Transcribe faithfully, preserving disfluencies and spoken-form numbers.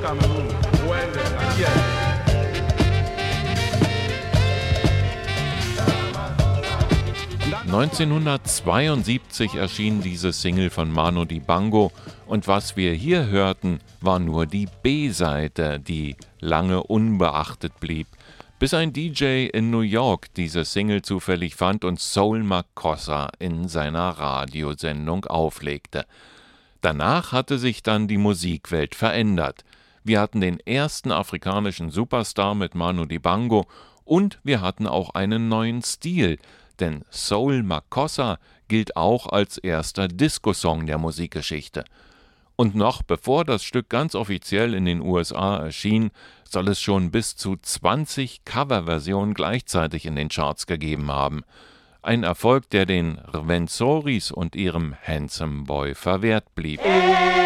Cameroun, Rwanda, Nigeria. neunzehnhundertzweiundsiebzig erschien diese Single von Manu Dibango und was wir hier hörten, war nur die B-Seite, die lange unbeachtet blieb, bis ein D J in New York diese Single zufällig fand und Soul Makossa in seiner Radiosendung auflegte. Danach hatte sich dann die Musikwelt verändert. Wir hatten den ersten afrikanischen Superstar mit Manu Dibango und wir hatten auch einen neuen Stil, denn Soul Makossa gilt auch als erster Disco-Song der Musikgeschichte. Und noch bevor das Stück ganz offiziell in den U S A erschien, soll es schon bis zu zwanzig Coverversionen gleichzeitig in den Charts gegeben haben. Ein Erfolg, der den Rwenzoris und ihrem Handsome Boy verwehrt blieb.